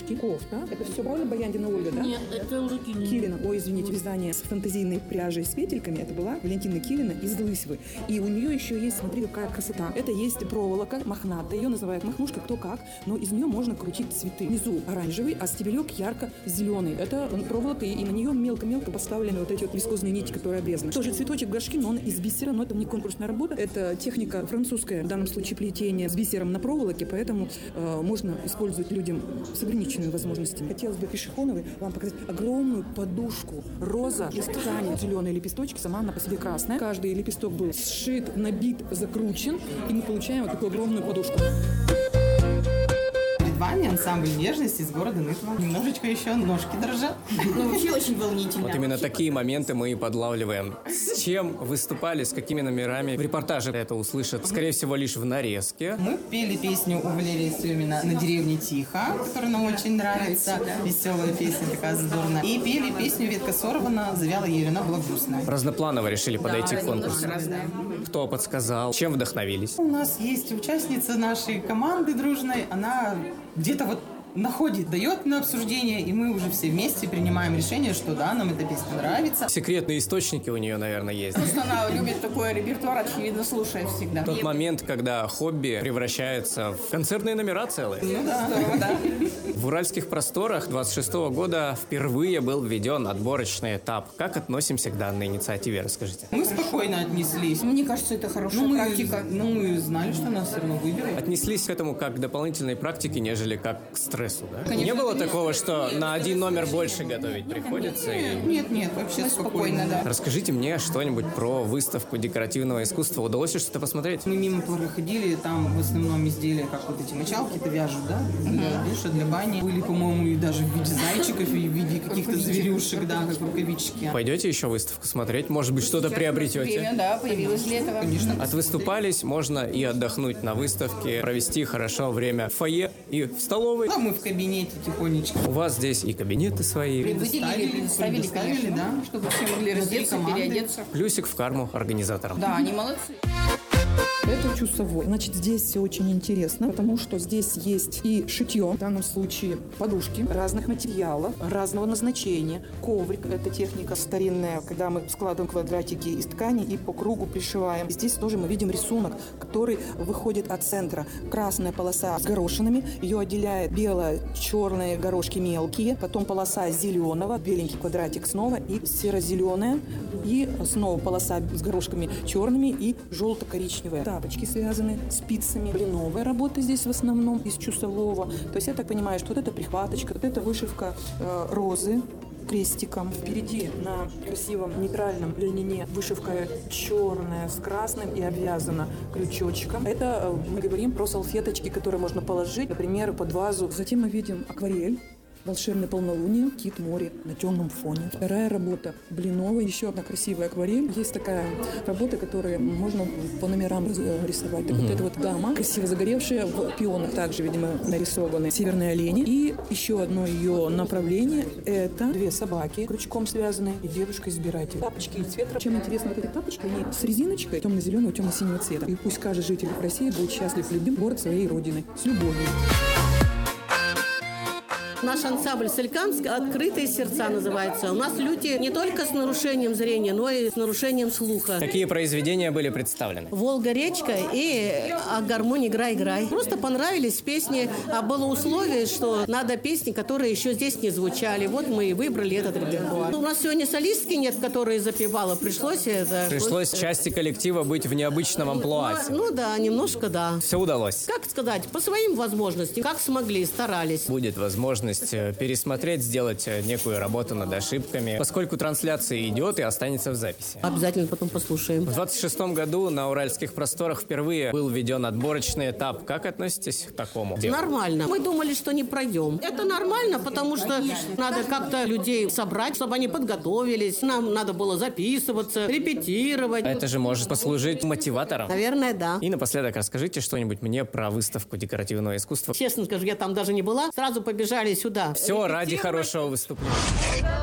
рубашки, кофта. Это все правильно Баяндина Ольга, да? Нет, это уже Килина. Килина. Ой, извините, вязание с фантазийной пряжей с петельками. Это была Валентина Килина из Лысьвы. И у нее еще есть, смотри, какая красота. Это есть проволока мохнатая. Ее называют махнушка, кто как. Но из нее можно крутить цветы. Внизу оранжевый, а стебелек ярко-зеленый. Это проволока, и на нее мелко-мелко поставлены вот эти вот вискозные нити, которые обрезаны. Тоже цветочек в горшке, но он из бисера, но это не конкурсная работа. Это техника французская, в данном случае плетение с бисером на проволоке, поэтому можно использовать людям с ограниченными возможностями. Хотелось бы пешеходовой вам показать огромную подушку. Роза из ткани, зеленые лепесточки, сама она по себе красная. Каждый лепесток был сшит, набит, закручен, и мы получаем вот такую огромную подушку. Перед вами ансамбль «Нежность» из города Нытва. Немножечко еще ножки дрожат. Ну, вообще очень волнительно. Вот именно такие моменты мы и подлавливаем. С чем выступали, с какими номерами? В репортаже это услышат, скорее всего, лишь в нарезке. Мы пели песню у Валерии Семина «На деревне тихо», которая нам очень нравится. Веселая песня, такая задорная. И пели песню «Ветка сорвана», завяла ею, она была грустная. Разнопланово решили подойти к конкурсу. Разная. Кто подсказал? Чем вдохновились? У нас есть участница нашей команды дружной. Она где-то вот находит, дает на обсуждение, и мы уже все вместе принимаем решение, что да, нам эта песня нравится. Секретные источники у нее, наверное, есть. Просто она любит такой репертуар, очевидно, слушает всегда. Тот момент, когда хобби превращается в концертные номера целые. Ну да, здорово, да. В уральских просторах 26-го года впервые был введен отборочный этап. Как относимся к данной инициативе, расскажите? Мы спокойно отнеслись. Мне кажется, это хорошая практика. Мы знали, что нас все равно выберут. Отнеслись к этому как к дополнительной практике, нежели как к стрессу, да? Конечно, Не было конечно. такого, что на один номер больше готовить приходится? Нет, вообще спокойно, да. Расскажите мне что-нибудь про выставку декоративного искусства. Удалось ли что-то посмотреть? Мы мимо проходили, там в основном изделия, как вот эти мочалки-то вяжут, да? Для душа, для бани. Были, по-моему, и даже в виде зайчиков, и в виде каких-то зверюшек, да, как рукавички. Пойдете еще выставку смотреть? Может быть, что-то приобретете? Время, да, появилось для этого. Конечно. Отвыступались, можно и отдохнуть на выставке, провести хорошо время в фойе и в столовой. А мы в кабинете тихонечко. У вас здесь и кабинеты свои. Предоставили, конечно, да. чтобы все могли раздеться, команды. переодеться. Плюсик в карму организаторам. Да, они молодцы. Это чусовой. Значит, здесь все очень интересно, потому что здесь есть и шитье, в данном случае подушки разных материалов, разного назначения. Коврик – это техника старинная, когда мы складываем квадратики из ткани и по кругу пришиваем. Здесь тоже мы видим рисунок, который выходит от центра. Красная полоса с горошинами, ее отделяет бело-черные горошки мелкие, потом полоса зеленого, беленький квадратик снова и серо-зеленая, и снова полоса с горошками черными и желто-коричневая. Тапочки связаны спицами. Блиновая работа здесь в основном из чусового. То есть я так понимаю, что вот это прихваточка, вот это вышивка розы крестиком. Впереди на красивом нейтральном льнине вышивка черная с красным и обвязана крючочком. Это мы говорим про салфеточки, которые можно положить, например, под вазу. Затем мы видим акварель. Волшебное полнолуние, кит море на темном фоне. Вторая работа блиновая, еще одна красивая акварель. Есть такая работа, которую можно по номерам рисовать. Так вот эта вот дама, красиво загоревшая, в пионах также, видимо, нарисованы северные олени. И еще одно ее направление – это две собаки, крючком связанные, и девушка-избиратель. Тапочки и цвет. Чем интересно вот эти тапочки, они с резиночкой темно-зеленого, темно-синего цвета. И пусть каждый житель России будет счастлив, любим город своей родины. С любовью. Наш ансамбль «Соликамск» «Открытые сердца» называется. У нас люди не только с нарушением зрения, но и с нарушением слуха. Какие произведения были представлены? «Волга-речка» и «Гармонь, играй». Просто понравились песни, а было условие, что надо песни, которые еще здесь не звучали. Вот мы и выбрали этот репертуар. У нас сегодня солистки нет, которые запевала. Пришлось Части коллектива быть в необычном амплуа. Ну да, немножко да. Все удалось. Как сказать, по своим возможностям, как смогли, старались. Будет возможность пересмотреть, сделать некую работу над ошибками, поскольку трансляция идет и останется в записи. Обязательно потом послушаем. В 26-м году на уральских просторах впервые был введен отборочный этап. Как относитесь к такому делу? Нормально. Мы думали, что не пройдем. Это нормально, потому что надо как-то людей собрать, чтобы они подготовились. Нам надо было записываться, репетировать. Это же может послужить мотиватором. Наверное, да. И напоследок расскажите что-нибудь мне про выставку декоративного искусства. Честно скажу, я там даже не была. Сразу побежали сюда. Все ради хорошего выступления.